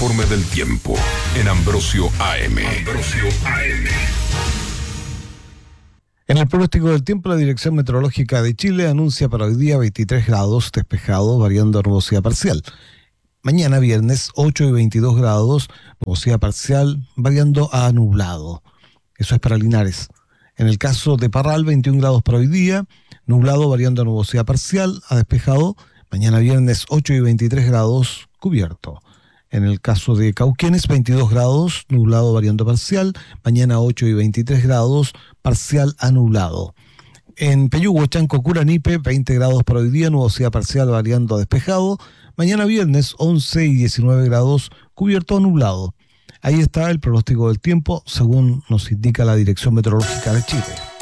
informe del tiempo en Ambrosio AM. En el pronóstico del tiempo, la Dirección Meteorológica de Chile anuncia para hoy día 23 grados despejado, variando a nubosidad parcial. Mañana viernes 8 y 22 grados, nubosidad parcial, variando a nublado. Eso es para Linares. En el caso de Parral, 21 grados para hoy día, nublado variando a nubosidad parcial, a despejado. Mañana viernes 8 y 23 grados, cubierto. En el caso de Cauquenes, 22 grados, nublado variando parcial. Mañana 8 y 23 grados, parcial a nublado. En Peyúgue, Chanco, Curanipe, 20 grados para hoy día, nubosidad parcial variando a despejado. Mañana viernes 11 y 19 grados, cubierto a nublado. Ahí está el pronóstico del tiempo, según nos indica la Dirección Meteorológica de Chile.